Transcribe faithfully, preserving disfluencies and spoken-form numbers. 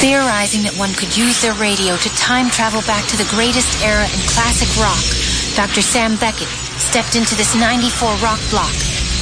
Theorizing that one could use their radio to time travel back to the greatest era in classic rock, Doctor Sam Beckett stepped into this ninety-four rock block